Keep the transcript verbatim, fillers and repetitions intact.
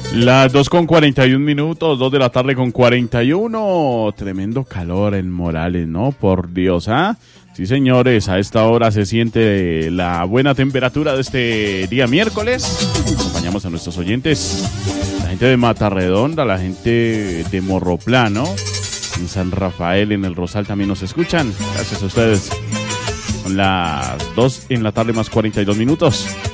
Las dos con cuarenta y un minutos, dos de la tarde con cuarenta y uno. Tremendo calor en Morales, ¿no? Por Dios, ¿ah? Sí, señores, a esta hora se siente la buena temperatura de este día miércoles. Acompañamos a nuestros oyentes, la gente de Matarredonda, la gente de Morroplano, en San Rafael, en el Rosal también nos escuchan. Gracias a ustedes. Son las dos en la tarde más cuarenta y dos minutos.